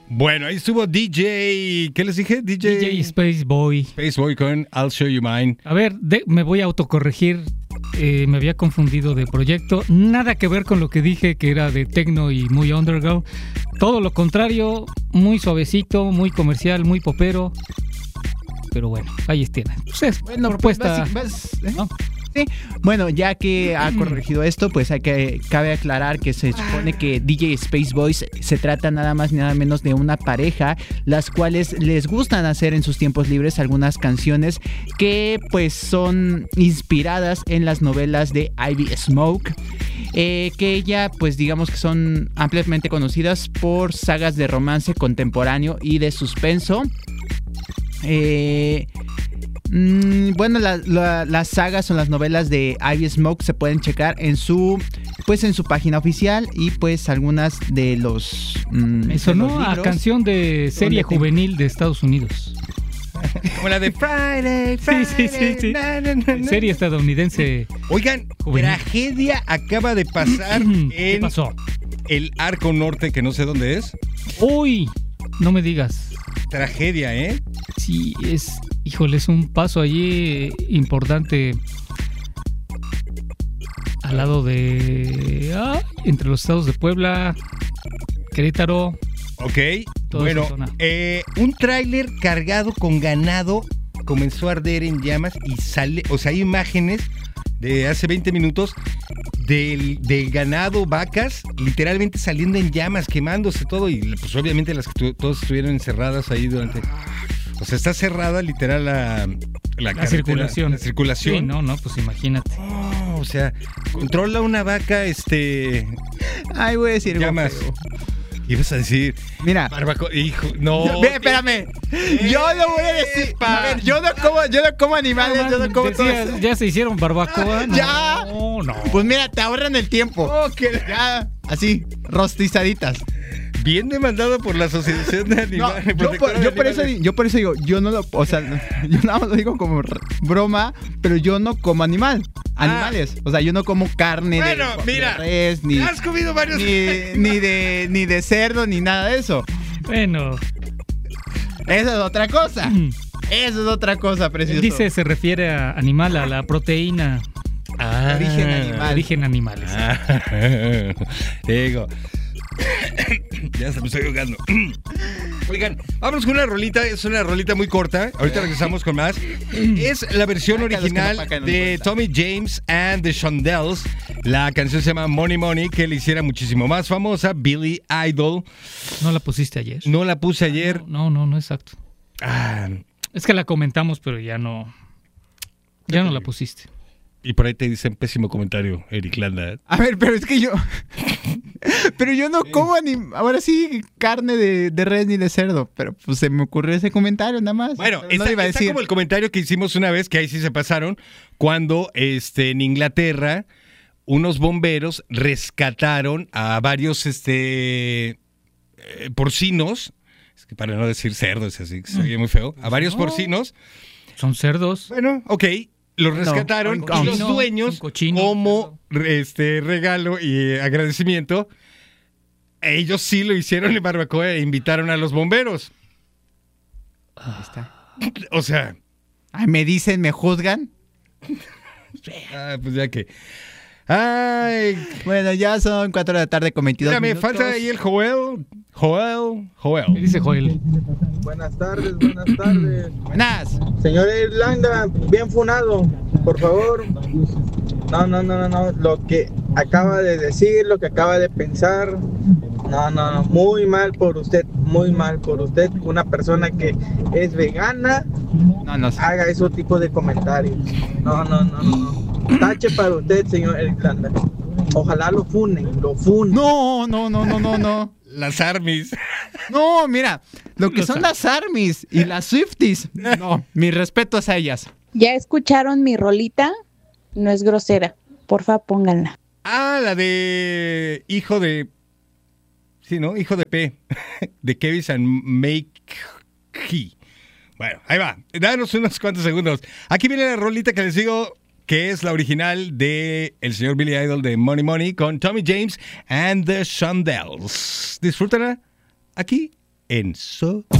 Bueno, ahí estuvo DJ, ¿qué les dije? DJ Space Boy. Space Boy con I'll Show You Mine. A ver, me voy a autocorregir. Me había confundido de proyecto. Nada que ver con lo que dije, que era de techno y muy underground. Todo lo contrario, muy suavecito, muy comercial, muy popero. Pero bueno, ahí tienen. Pues es propuesta. ¿No? Sí. Bueno, ya que ha corregido esto, pues cabe aclarar que se supone que DJ Space Boys se trata nada más ni nada menos de una pareja, las cuales les gustan hacer en sus tiempos libres algunas canciones que pues son inspiradas en las novelas de Ivy Smoke, que ya pues digamos que son ampliamente conocidas por sagas de romance contemporáneo y de suspenso. Bueno, las sagas o las novelas de Ivy Smoke se pueden checar en su página oficial, y pues algunas de los me sonó a canción de serie juvenil de Estados Unidos. Como la de Friday. Sí. Serie estadounidense. Oigan, juvenil. Tragedia acaba de pasar ¿Qué pasó? El Arco Norte, que no sé dónde es. Uy, no me digas. Tragedia, ¿eh? Sí, híjole, es un paso allí importante al lado de... entre los estados de Puebla, Querétaro. Ok, bueno, un tráiler cargado con ganado comenzó a arder en llamas y sale, o sea, hay imágenes de hace 20 minutos del ganado, vacas, literalmente saliendo en llamas, quemándose todo, y pues obviamente las que todas estuvieron encerradas ahí durante... O sea, está cerrada literal la circulación. La circulación. Sí, no, pues imagínate. O sea, controla una vaca, Ay, voy a decir llamas. Ibas a decir, mira, barbacoa, hijo, no. Espérame. Yo no voy a decir, a ver, yo no como animales, yo no como todo eso. Ya se hicieron barbacoa. Ya. No. Pues mira, te ahorran el tiempo. Ya, así, rostizaditas. Bien demandado por la Asociación de Animales. Yo por eso digo, yo no lo, o sea, yo nada más lo digo como broma, pero yo no como animales. O sea, yo no como carne de res, ni has comido varios ni de cerdo, ni nada de eso. Bueno, eso es otra cosa. Eso es otra cosa, precioso. Dice, se refiere a animal, a la proteína. Origen animal. Digo. Ya se me estoy ahogando. Oigan, vámonos con una rolita. Es una rolita muy corta. Ahorita regresamos con más. Es la versión original de Tommy James and the Shondells. La canción se llama Money Money, que le hiciera muchísimo más famosa, Billy Idol. ¿No la pusiste ayer? No la puse ayer. No, exacto. Es que la comentamos, pero ya no la pusiste. Y por ahí te dicen pésimo comentario, Eric Landa. A ver, pero es que yo... Pero yo no como ahora sí carne de res ni de cerdo. Pero pues se me ocurrió ese comentario nada más. Bueno, está como el comentario que hicimos una vez, que ahí sí se pasaron, cuando en Inglaterra unos bomberos rescataron a varios porcinos. Es que para no decir cerdos, así que se oye muy feo. A varios porcinos. Son cerdos. Bueno, ok. Los rescataron y los dueños, como regalo y agradecimiento, ellos sí lo hicieron en barbacoa e invitaron a los bomberos. Ahí está. O sea... Ay, me dicen, ¿me juzgan? Pues ya que... Ay. Bueno, ya son 4 de la tarde con 22 Mira, minutos. me falta ahí el Joel. ¿Qué dice Joel? Buenas tardes. Buenas. Señor Irlanda, bien funado, por favor. No. Lo que acaba de decir, lo que acaba de pensar. No. Muy mal por usted. Una persona que es vegana, haga ese tipo de comentarios. No. Tache para usted, señor Irlanda. Ojalá lo funen. No. Las armies. No, mira, lo que son las armies y las Swifties. No, mis respetos a ellas. ¿Ya escucharon mi rolita? No es grosera. Porfa, pónganla. La de hijo de... Sí, ¿no? Hijo de P. De Kevis and Make He. Bueno, ahí va. Danos unos cuantos segundos. Aquí viene la rolita que les digo, que es la original de el señor Billy Idol de Money Money con Tommy James and the Shondells. Disfrútenla aquí en So